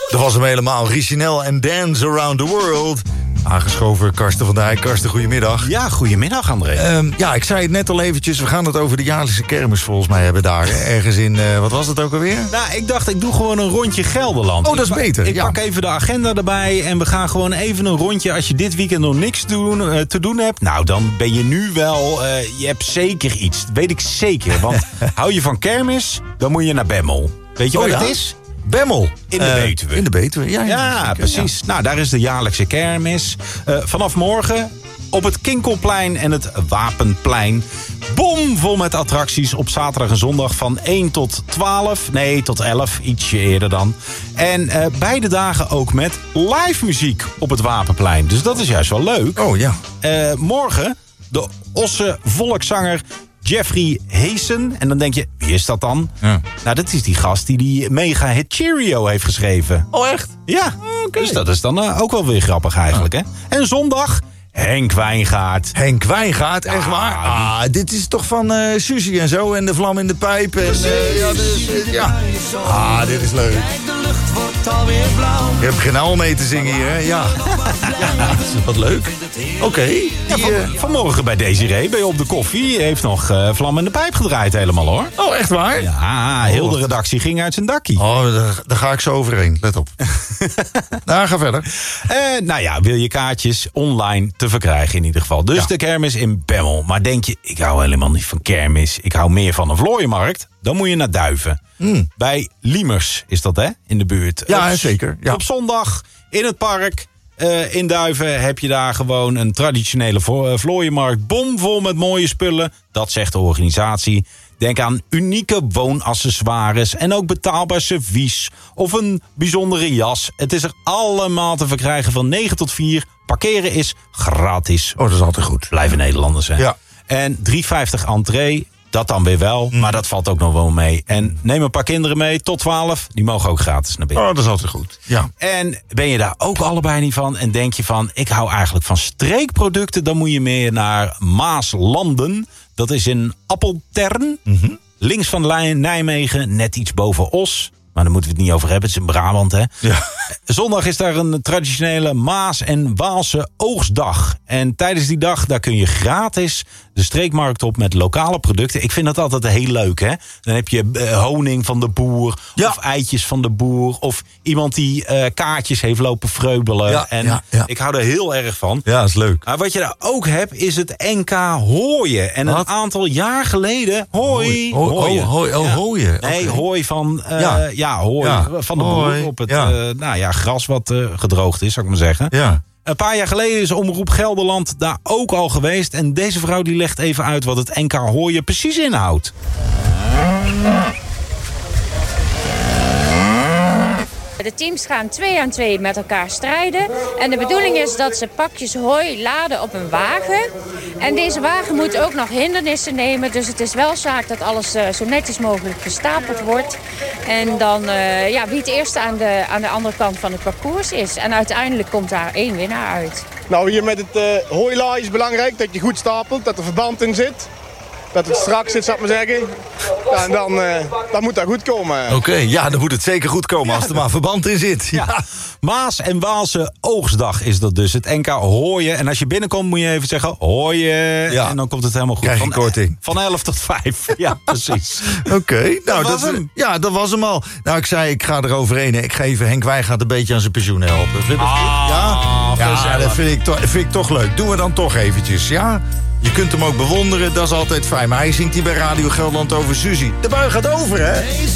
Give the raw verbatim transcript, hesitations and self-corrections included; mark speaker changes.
Speaker 1: Dat was hem helemaal. Richinel en Dance Around the World. Aangeschoven Karsten van Dijk. Karsten, goedemiddag.
Speaker 2: Ja, goedemiddag André.
Speaker 1: Um, ja, ik zei het net al eventjes. We gaan het over de jaarlijkse kermis volgens mij hebben daar. Ergens in, uh, wat was het ook alweer?
Speaker 2: Nou, ik dacht ik doe gewoon een rondje Gelderland.
Speaker 1: Oh, dat is
Speaker 2: ik,
Speaker 1: beter.
Speaker 2: Ik
Speaker 1: ja.
Speaker 2: pak even de agenda erbij en we gaan gewoon even een rondje. Als je dit weekend nog niks te doen, uh, te doen hebt, nou dan ben je nu wel, uh, je hebt zeker iets. Dat weet ik zeker, want hou je van kermis, dan moet je naar Bemmel. Weet je
Speaker 1: oh,
Speaker 2: wat
Speaker 1: ja?
Speaker 2: het is?
Speaker 1: Bemmel.
Speaker 2: In de
Speaker 1: uh,
Speaker 2: Betuwe.
Speaker 1: In de Betuwe, ja. Ja,
Speaker 2: ja, ja precies. Ja. Nou, daar is de jaarlijkse kermis. Uh, vanaf morgen op het Kinkelplein en het Wapenplein. Bomvol met attracties op zaterdag en zondag van één tot twaalf. Nee, tot elf. Ietsje eerder dan. En uh, beide dagen ook met live muziek op het Wapenplein. Dus dat is juist wel leuk.
Speaker 1: Oh ja.
Speaker 2: Uh, morgen de Osse volkszanger Jeffrey Heesen. En dan denk je, wie is dat dan? Ja. Nou, dat is die gast die die mega hit Cheerio heeft geschreven.
Speaker 1: Oh, echt?
Speaker 2: Ja, okay. Dus dat is dan uh, ook wel weer grappig eigenlijk, ja. hè? En zondag Henk Wijngaard.
Speaker 1: Henk Wijngaard, echt ah, waar? Ah, dit is toch van uh, Suzy en zo en de vlam in de pijp. En, uh, ja, dus, uh, ja. Ah, dit is leuk. Je hebt geen al mee te zingen hier, hè? Ja. Ja, wat leuk. Oké. Okay,
Speaker 2: ja, van, uh, vanmorgen bij Desiree ben je op de koffie. Heeft nog uh, vlam in de pijp gedraaid helemaal, hoor.
Speaker 1: Oh, echt waar?
Speaker 2: Ja, heel oh, de redactie ging uit zijn dakkie.
Speaker 1: Oh, daar, daar ga ik zo overheen. Let op. Nou, ga verder.
Speaker 2: Uh, nou ja, wil je kaartjes online te verkrijgen in ieder geval. Dus ja. de kermis in Bemmel. Maar denk je, ik hou helemaal niet van kermis. Ik hou meer van een vlooienmarkt. Dan moet je naar Duiven. Mm. Bij Liemers is dat, hè? In de buurt.
Speaker 1: Ja,
Speaker 2: op,
Speaker 1: zeker. Ja.
Speaker 2: Op zondag in het park uh, in Duiven heb je daar gewoon een traditionele vo- vlooienmarkt. Bomvol met mooie spullen. Dat zegt de organisatie. Denk aan unieke woonaccessoires en ook betaalbaar servies of een bijzondere jas. Het is er allemaal te verkrijgen van negen tot vier. Parkeren is gratis.
Speaker 1: Oh, dat is altijd goed.
Speaker 2: Blijven Nederlanders, hè?
Speaker 1: Ja.
Speaker 2: En drie vijftig entree, dat dan weer wel. Mm. Maar dat valt ook nog wel mee. En neem een paar kinderen mee, tot twaalf. Die mogen ook gratis naar binnen.
Speaker 1: Oh, dat is altijd goed. Ja.
Speaker 2: En ben je daar ook allebei niet van? En denk je van, ik hou eigenlijk van streekproducten. Dan moet je meer naar Maaslanden. Dat is in Appeltern. Mm-hmm. Links van Nijmegen, net iets boven Os. Maar daar moeten we het niet over hebben, het is in Brabant, hè? Ja. Zondag is daar een traditionele Maas- en Waalse oogstdag. En tijdens die dag, daar kun je gratis de streekmarkt op met lokale producten. Ik vind dat altijd heel leuk, hè? Dan heb je uh, honing van de boer, ja. of eitjes van de boer, of iemand die uh, kaartjes heeft lopen vreubelen.
Speaker 1: Ja,
Speaker 2: en
Speaker 1: ja, ja.
Speaker 2: ik hou er heel erg van.
Speaker 1: Ja, dat is leuk.
Speaker 2: Maar wat je daar ook hebt, is het N K hooien. En wat? Een aantal jaar geleden, hooi.
Speaker 1: Hooi, hooien. Oh, hooi, oh,
Speaker 2: ja.
Speaker 1: hooien. Okay.
Speaker 2: Nee, hooi van, uh,
Speaker 1: ja.
Speaker 2: ja, hooi ja. van de
Speaker 1: hooi.
Speaker 2: boer op het
Speaker 1: ja.
Speaker 2: uh, nou ja, gras wat uh, gedroogd is, zou ik maar zeggen.
Speaker 1: Ja.
Speaker 2: Een paar jaar geleden is Omroep Gelderland daar ook al geweest. En deze vrouw die legt even uit wat het N K hooien precies inhoudt.
Speaker 3: De teams gaan twee aan twee met elkaar strijden. En de bedoeling is dat ze pakjes hooi laden op een wagen. En deze wagen moet ook nog hindernissen nemen. Dus het is wel zaak dat alles uh, zo netjes mogelijk gestapeld wordt. En dan uh, ja, wie het eerste aan de, aan de andere kant van het parcours is. En uiteindelijk komt daar één winnaar uit.
Speaker 4: Nou, hier met het uh, hooilaaien is belangrijk dat je goed stapelt. Dat er verband in zit. Dat het strak zit, zou ik maar zeggen. Ja, en dan, uh, dan moet dat goed komen.
Speaker 1: Oké, okay, ja, dan moet het zeker goed komen ja, als er maar verband in zit. Ja.
Speaker 2: Ja. Maas- en Waalse oogstdag is dat dus. Het N K hooien. En als je binnenkomt moet je even zeggen hooien. Ja. En dan komt het helemaal goed.
Speaker 1: Krijg je
Speaker 2: van,
Speaker 1: korting.
Speaker 2: Van elf tot vijf. Ja, precies.
Speaker 1: Oké, okay, nou,
Speaker 2: dat was
Speaker 1: dat,
Speaker 2: hem.
Speaker 1: Ja, dat was hem al. Nou, ik zei, ik ga er overheen. Ik ga even Henk Wijngaard een beetje aan zijn pensioen helpen. Vind je
Speaker 2: ah,
Speaker 1: ja? Ja, dat vind ik, to- vind ik toch leuk. Doen we dan toch eventjes, ja? Je kunt hem ook bewonderen, dat is altijd fijn. Maar hij zingt hier bij Radio Gelderland over Suzy. De bui gaat over, hè?